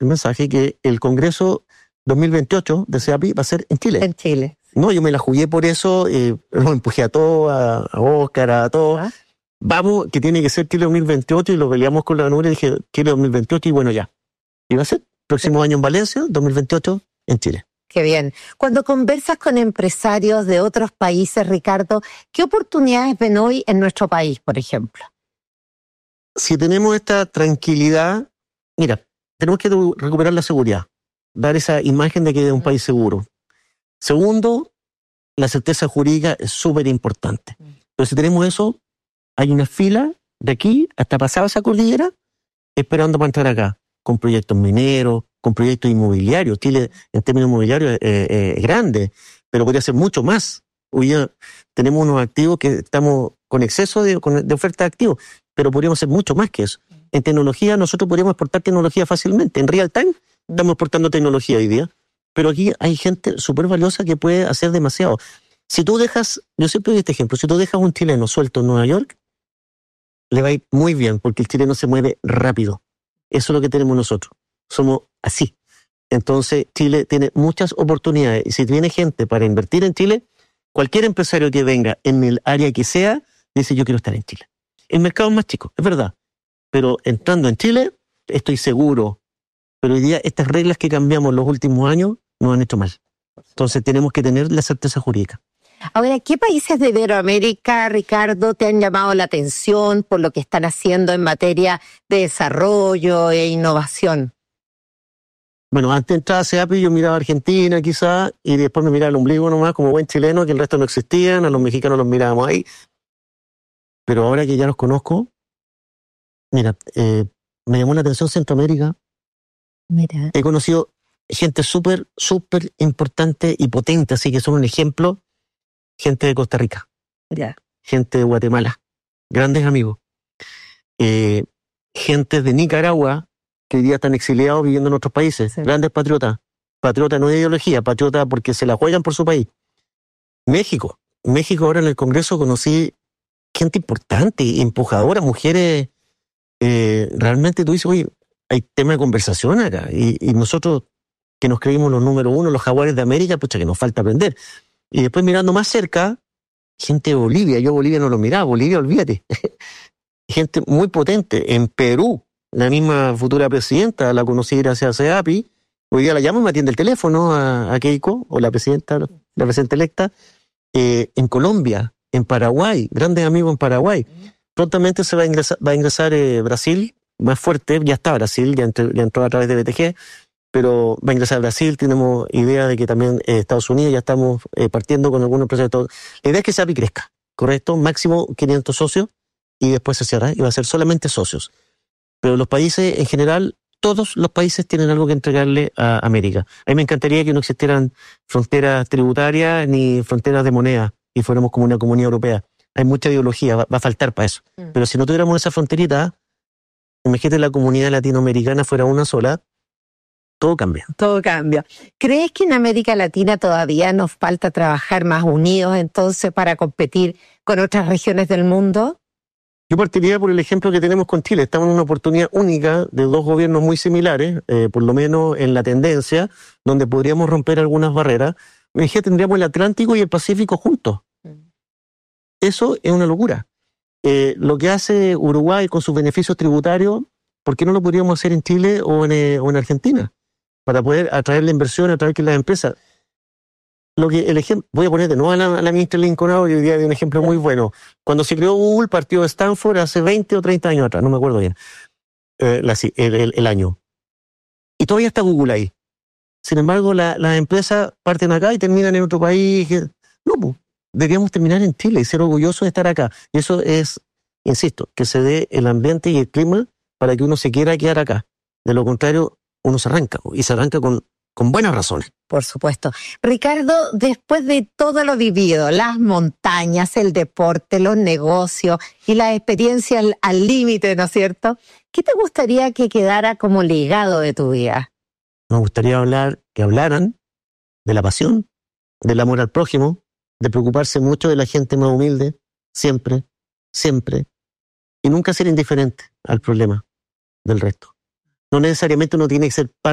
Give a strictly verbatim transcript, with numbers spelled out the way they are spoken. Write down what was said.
el mensaje que el Congreso dos mil veintiocho de CEAPI va a ser en Chile. En Chile. No, yo me la jugué por eso, eh, los empujé a todos, a, a Óscar, a todos. ¿Ah? Vamos, que tiene que ser Chile dos mil veintiocho, y lo peleamos con la Nubia, y dije Chile dos mil veintiocho, y bueno, ya. Y va a ser próximo sí. año en Valencia, dos mil veintiocho en Chile. Qué bien. Cuando conversas con empresarios de otros países, Ricardo, ¿qué oportunidades ven hoy en nuestro país, por ejemplo? Si tenemos esta tranquilidad, mira, tenemos que recuperar la seguridad, dar esa imagen de que es un país seguro. Segundo, la certeza jurídica es súper importante. Pero si tenemos eso, hay una fila de aquí hasta pasar esa cordillera esperando para entrar acá, con proyectos mineros, con proyectos inmobiliarios. Chile, en términos inmobiliarios, es eh, eh, grande, pero podría ser mucho más. Hoy ya tenemos unos activos que estamos con exceso de, con, de oferta de activos, pero podríamos ser mucho más que eso. En tecnología, nosotros podríamos exportar tecnología fácilmente. En real time, estamos exportando tecnología hoy día. Pero aquí hay gente súper valiosa que puede hacer demasiado. Si tú dejas, yo siempre doy este ejemplo, si tú dejas un chileno suelto en Nueva York, le va a ir muy bien, porque el chileno se mueve rápido. Eso es lo que tenemos nosotros. Somos así. Entonces, Chile tiene muchas oportunidades. Y si viene gente para invertir en Chile, cualquier empresario que venga en el área que sea, dice yo quiero estar en Chile. El mercado es más chico, es verdad. Pero entrando en Chile, estoy seguro. Pero hoy día estas reglas que cambiamos los últimos años nos han hecho mal. Entonces tenemos que tener la certeza jurídica. Ahora, ¿qué países de Iberoamérica, Ricardo, te han llamado la atención por lo que están haciendo en materia de desarrollo e innovación? Bueno, antes de entrar a CEAPI yo miraba a Argentina quizás, y después me miraba el ombligo nomás como buen chileno, que el resto no existían, a los mexicanos los mirábamos ahí. Pero ahora que ya los conozco, mira, eh, me llamó la atención Centroamérica. Mira. He conocido gente súper, súper importante y potente, así que son un ejemplo. Gente de Costa Rica, yeah. gente de Guatemala, grandes amigos. Eh, gente de Nicaragua, que hoy día están exiliados viviendo en otros países, sí. Grandes patriotas. Patriotas no de ideología, patriotas porque se la juegan por su país. México. México ahora en el Congreso conocí gente importante, empujadora, mujeres. Eh, realmente tú dices, oye, hay tema de conversación acá. Y, y nosotros que nos creímos los número uno, los jaguares de América, pucha, que nos falta aprender. Y después mirando más cerca, gente de Bolivia. Yo Bolivia no lo miraba, Bolivia, olvídate. Gente muy potente. En Perú, la misma futura presidenta, la conocí gracias a CEAPI. Hoy día la llamo y me atiende el teléfono a, a Keiko, o la presidenta, la presidenta electa. Eh, en Colombia, en Paraguay, grandes amigos en Paraguay. Prontamente se va a ingresar, va a ingresar eh, Brasil, más fuerte, ya está Brasil, ya entró, ya entró a través de B T G. Pero va a ingresar a Brasil, tenemos idea de que también eh, Estados Unidos, ya estamos eh, partiendo con algunos proyectos. La idea es que CEAPI crezca, ¿correcto? Máximo quinientos socios y después se cierra y va a ser solamente socios. Pero los países en general, todos los países tienen algo que entregarle a América. A mí me encantaría que no existieran fronteras tributarias ni fronteras de moneda y fuéramos como una comunidad europea. Hay mucha ideología, va, va a faltar para eso. Mm. Pero si no tuviéramos esa fronterita, imagínate la comunidad latinoamericana fuera una sola, todo cambia. Todo cambia. ¿Crees que en América Latina todavía nos falta trabajar más unidos entonces para competir con otras regiones del mundo? Yo partiría por el ejemplo que tenemos con Chile. Estamos en una oportunidad única de dos gobiernos muy similares, eh, por lo menos en la tendencia, donde podríamos romper algunas barreras. Me dije, tendríamos el Atlántico y el Pacífico juntos. Mm. Eso es una locura. Eh, lo que hace Uruguay con sus beneficios tributarios, ¿por qué no lo podríamos hacer en Chile o en, eh, o en Argentina? Para poder atraer la inversión, atraer que las empresas. Lo que el ejemplo, voy a poner de nuevo a la, a la ministra Lincoln, hoy día de un ejemplo muy bueno. Cuando se creó Google, partió de Stanford hace veinte o treinta años atrás, no me acuerdo bien, eh, la, el, el, el año. Y todavía está Google ahí. Sin embargo, las la empresas parten acá y terminan en otro país. No, pues, deberíamos terminar en Chile y ser orgullosos de estar acá. Y eso es, insisto, que se dé el ambiente y el clima para que uno se quiera quedar acá. De lo contrario, uno se arranca, y se arranca con, con buenas razones. Por supuesto. Ricardo, después de todo lo vivido, las montañas, el deporte, los negocios y la experiencia al límite, ¿no es cierto? ¿Qué te gustaría que quedara como legado de tu vida? Me gustaría hablar, que hablaran de la pasión, del amor al prójimo, de preocuparse mucho de la gente más humilde, siempre, siempre, y nunca ser indiferente al problema del resto. No necesariamente uno tiene que ser parte